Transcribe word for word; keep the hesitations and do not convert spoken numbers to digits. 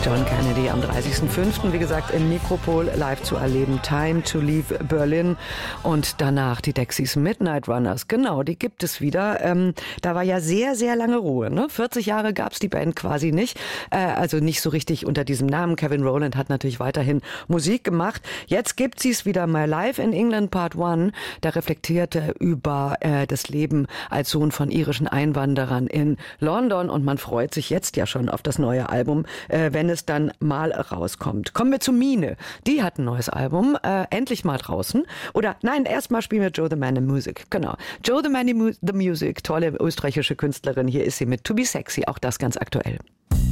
John Kennedy am dreißigsten fünften wie gesagt, im Mikropol live zu erleben. Time to Leave Berlin und danach die Dexys Midnight Runners. Genau, die gibt es wieder. Ähm, da war ja sehr, sehr lange Ruhe. Ne? vierzig Jahre gab es die Band quasi nicht. Äh, also nicht so richtig unter diesem Namen. Kevin Rowland hat natürlich weiterhin Musik gemacht. Jetzt gibt sie es wieder. My Life in England Part eins. Da reflektierte über äh, das Leben als Sohn von irischen Einwanderern in London. Und man freut sich jetzt ja schon auf das neue Album, äh, wenn es dann mal rauskommt. Kommen wir zu Mine. Die hat ein neues Album, äh, endlich mal draußen. Oder nein, erstmal spielen wir Joe the Man in Music. Genau. Joe the Man in Mu- the Music, tolle österreichische Künstlerin. Hier ist sie mit To Be Sexy, auch das ganz aktuell.